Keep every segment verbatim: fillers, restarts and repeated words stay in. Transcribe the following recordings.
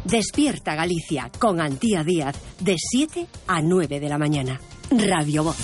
Despierta Galicia con Antía Díaz de siete a nueve de la mañana. Radio Voz.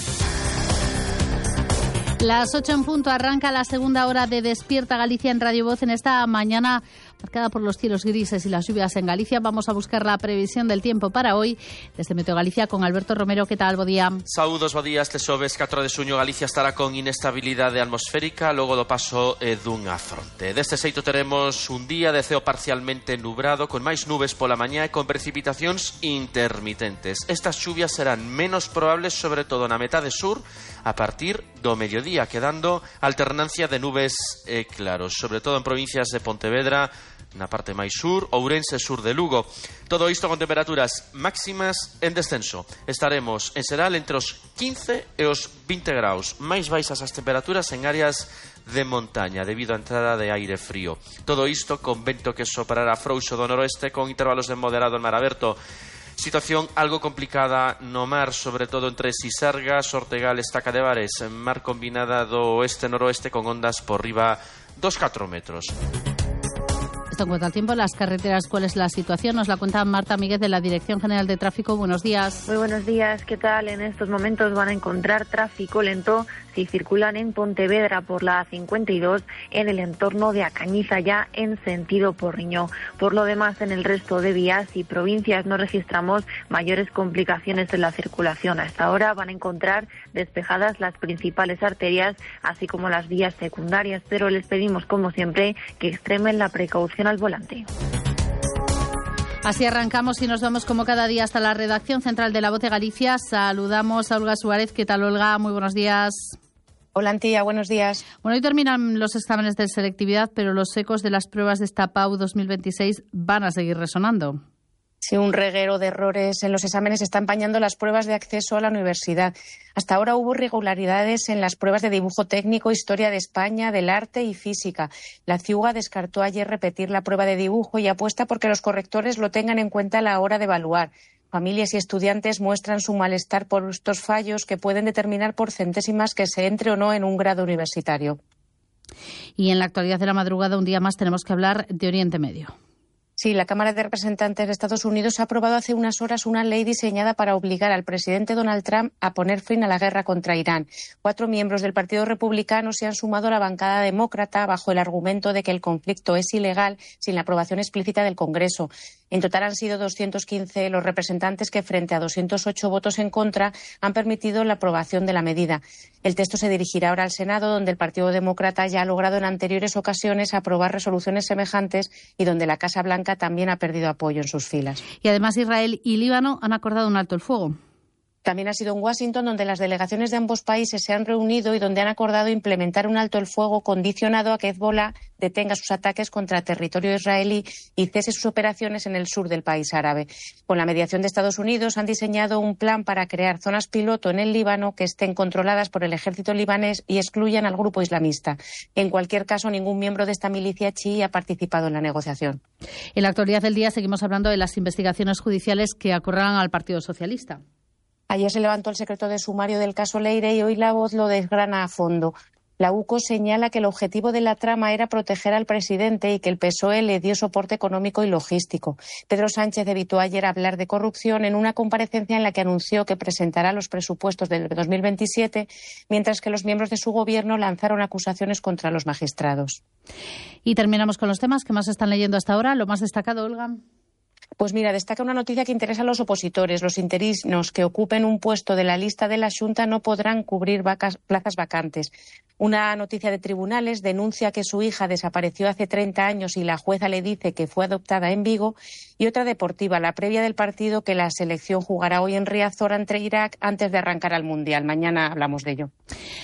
Las ocho en punto arranca la segunda hora de Despierta Galicia en Radio Voz en esta mañana marcada por los cielos grises y las lluvias en Galicia. Vamos a buscar la previsión del tiempo para hoy desde Meteo Galicia con Alberto Romero. ¿Qué tal? Bo día. Saúdos, bo día. Este xoves catro de xuño Galicia estará con inestabilidade atmosférica logo do paso eh, dunha fronte. Deste xeito teremos un día de ceo parcialmente nubrado con máis nubes pola mañá e con precipitacións intermitentes. Estas chuvias serán menos probables sobre todo na metade sur a partir do mediodía, quedando alternancia de nubes e claros, sobre todo en provincias de Pontevedra, na parte máis sur, Ourense, sur de Lugo. Todo isto con temperaturas máximas en descenso. Estaremos en xeral entre os quince e os vinte graus, máis baixas as temperaturas en áreas de montaña debido á entrada de aire frío. Todo isto con vento que soprará frouxo do noroeste con intervalos de moderado en mar aberto. Situación algo complicada no mar, sobre todo entre Sisargas, Ortegal, Estaca de Bares, mar combinada do oeste-noroeste con ondas por riba dos catro metros. Esto en cuanto al tiempo, las carreteras, ¿cuál es la situación? Nos la cuenta Marta Míguez de la Dirección General de Tráfico. Buenos días. Muy buenos días, ¿qué tal? En estos momentos van a encontrar tráfico lento si circulan en Pontevedra por la A cincuenta y dos en el entorno de Acañiza ya en sentido Porriño. Por lo demás, en el resto de vías y provincias no registramos mayores complicaciones en la circulación. Hasta ahora van a encontrar despejadas las principales arterias, así como las vías secundarias, pero les pedimos, como siempre, que extremen la precaución al volante. Así arrancamos y nos vamos como cada día hasta la redacción central de La Voz de Galicia. Saludamos a Olga Suárez. ¿Qué tal, Olga? Muy buenos días. Hola, Antía, buenos días. Bueno, hoy terminan los exámenes de selectividad, pero los ecos de las pruebas de esta P A U dos mil veintiséis van a seguir resonando. Sí, un reguero de errores en los exámenes está empañando las pruebas de acceso a la universidad. Hasta ahora hubo irregularidades en las pruebas de dibujo técnico, historia de España, del arte y física. La CIUGA descartó ayer repetir la prueba de dibujo y apuesta porque los correctores lo tengan en cuenta a la hora de evaluar. Familias y estudiantes muestran su malestar por estos fallos que pueden determinar por centésimas que se entre o no en un grado universitario. Y en la actualidad de la madrugada, un día más, tenemos que hablar de Oriente Medio. Sí, la Cámara de Representantes de Estados Unidos ha aprobado hace unas horas una ley diseñada para obligar al presidente Donald Trump a poner fin a la guerra contra Irán. Cuatro miembros del Partido Republicano se han sumado a la bancada demócrata bajo el argumento de que el conflicto es ilegal sin la aprobación explícita del Congreso. En total han sido doscientos quince los representantes que, frente a doscientos ocho votos en contra, han permitido la aprobación de la medida. El texto se dirigirá ahora al Senado, donde el Partido Demócrata ya ha logrado en anteriores ocasiones aprobar resoluciones semejantes y donde la Casa Blanca también ha perdido apoyo en sus filas. Y además Israel y Líbano han acordado un alto el fuego. También ha sido en Washington, donde las delegaciones de ambos países se han reunido y donde han acordado implementar un alto el fuego condicionado a que Hezbollah detenga sus ataques contra territorio israelí y cese sus operaciones en el sur del país árabe. Con la mediación de Estados Unidos han diseñado un plan para crear zonas piloto en el Líbano que estén controladas por el ejército libanés y excluyan al grupo islamista. En cualquier caso, ningún miembro de esta milicia chií ha participado en la negociación. En la actualidad del día seguimos hablando de las investigaciones judiciales que acorralan al Partido Socialista. Ayer se levantó el secreto de sumario del caso Leire y hoy La Voz lo desgrana a fondo. La UCO señala que el objetivo de la trama era proteger al presidente y que el P S O E le dio soporte económico y logístico. Pedro Sánchez evitó ayer hablar de corrupción en una comparecencia en la que anunció que presentará los presupuestos del dos mil veintisiete, mientras que los miembros de su gobierno lanzaron acusaciones contra los magistrados. Y terminamos con los temas que más están leyendo hasta ahora. Lo más destacado, Olga. Pues mira, destaca una noticia que interesa a los opositores. Los interinos que ocupen un puesto de la lista de la Xunta no podrán cubrir vacas, plazas vacantes. Una noticia de tribunales denuncia que su hija desapareció hace treinta años y la jueza le dice que fue adoptada en Vigo. Y otra deportiva, la previa del partido que la selección jugará hoy en Riazor ante Irak antes de arrancar al Mundial. Mañana hablamos de ello.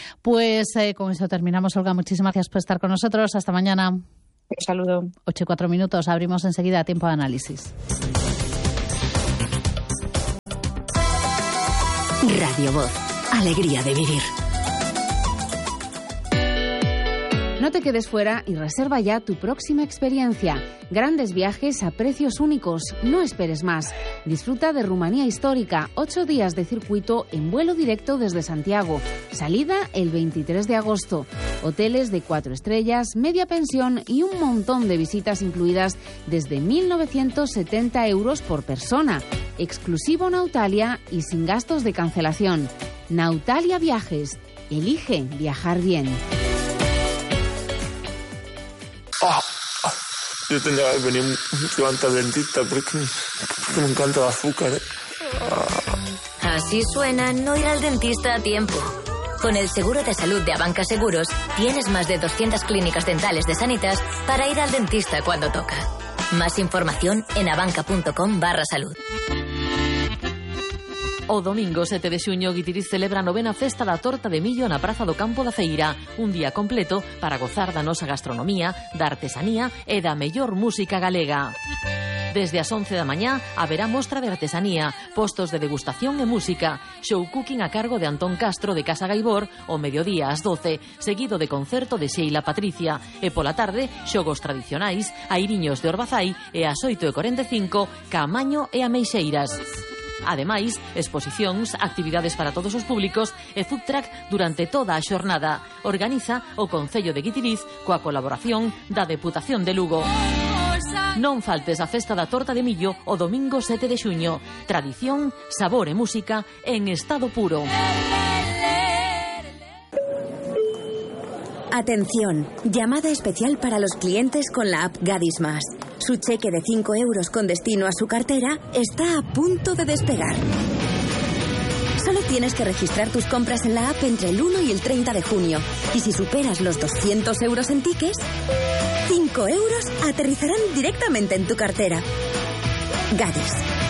Pues eh, con eso terminamos, Olga. Muchísimas gracias por estar con nosotros. Hasta mañana. Un saludo. ocho y cuatro minutos. Abrimos enseguida tiempo de análisis. Radio Voz. Alegría de vivir. No te quedes fuera y reserva ya tu próxima experiencia. Grandes viajes a precios únicos. No esperes más. Disfruta de Rumanía Histórica. Ocho días de circuito en vuelo directo desde Santiago. Salida el veintitrés de agosto. Hoteles de cuatro estrellas, media pensión y un montón de visitas incluidas desde mil novecientos setenta euros por persona. Exclusivo Nautalia y sin gastos de cancelación. Nautalia Viajes. Elige viajar bien. Oh, yo tendría que venir mucho antes al dentista porque me encanta el azúcar. Oh. Así suena no ir al dentista a tiempo. Con el seguro de salud de Abanca Seguros, tienes más de doscientas clínicas dentales de Sanitas para ir al dentista cuando toca. Más información en abanca.com barra salud. O domingo sete de xuño, Guitiriz celebra a novena festa da torta de millo na Praza do Campo da Feira. Un día completo para gozar da nosa gastronomía, da artesanía e da mellor música galega. Desde as once da mañá haberá mostra de artesanía, postos de degustación e música, show cooking a cargo de Antón Castro de Casa Gaibor, o mediodía ás doce, seguido de concerto de Sheila Patricia, e pola tarde, xogos tradicionais, airiños de Orbazai e ás oito e corenta e cinco, Caamaño e Ameixeiras. Ademais, exposicións, actividades para todos os públicos e food truck durante toda a xornada. Organiza o Concello de Guitiriz coa colaboración da Deputación de Lugo. Non faltes a festa da torta de millo o domingo sete de xuño. Tradición, sabor e música en estado puro. Atención, llamada especial para los clientes con la app Gadis Más. Su cheque de cinco euros con destino a su cartera está a punto de despegar. Solo tienes que registrar tus compras en la app entre el uno y el treinta de junio. Y si superas los doscientos euros en tickets, cinco euros aterrizarán directamente en tu cartera. Gadis,